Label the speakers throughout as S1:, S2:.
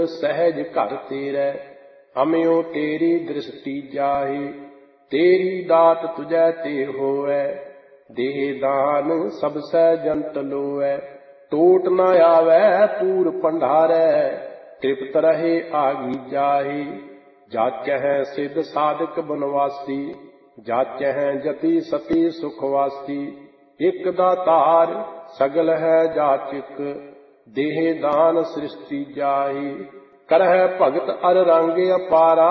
S1: सहज घर तेरे, हमें तेरी दृष्टि जाहे। तेरी दात तुझे ते होवे, देह दान सब सै जंत लोए। टोट न आवे पूर भंडारै, तृप्त रहे आगी जाहे। जाचै है सिद्ध साधक बनवासी, जाचै है जति सती सुखवासी। एक दातार सगल है जाचिक, देह दान सृष्टि जाहि। करह भगत अर रंग अपारा,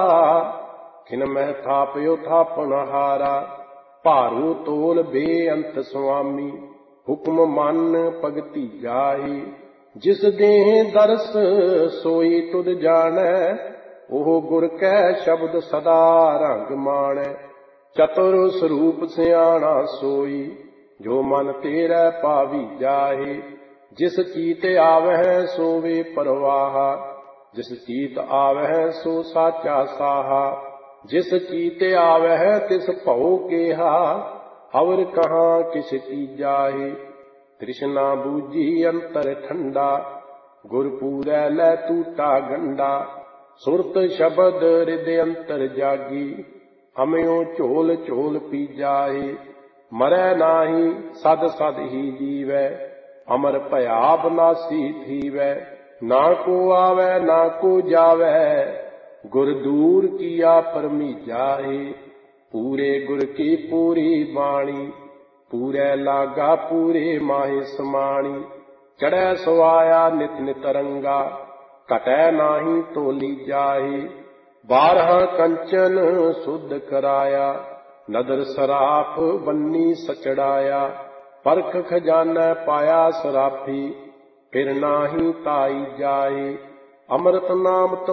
S1: खिन मह थापयो थापन हारा। भारू तोल बेअंत स्वामी, हुक्म मन भगति जाहि। जिस देह दरस सोई तुद जानै, ओह गुर कै शब्द सदा रंग माणै। चतुर स्वरूप सियाणा सोई, जो मन तेरै पावी जाहे। जिस चीत आवह सो वे परवाहा, जिस चीत आवह सो साचा साहा। जिस चीत आवह तिस भौ केहा, अवर कहाँ किस चीजाहे। तृष्णा बूझी अंतर ठंडा, गुर पूरै लै टूटा गंडा। सुरत शब्द हृदय अंतर जागी, हमें झोल झोल पी जाहे। मरै नाही सद सद ही जीवै, अमर भया बनासी थीवै। ना को आवै ना को जावै, गुर दूर किया परमी जाहे। पूरे गुर की पूरी बाणी, पूरे लागा पूरे माहे समाणी। चढ़ै सवाया नित नित रंगा, घटै नाही तोली जाहे। 12 कंचन शुद्ध कराया, नदर सराफ बन्नी सचड़ाया। परख खजाना पाया सराफी, फिर नाही ताई जाए। अमृत नाम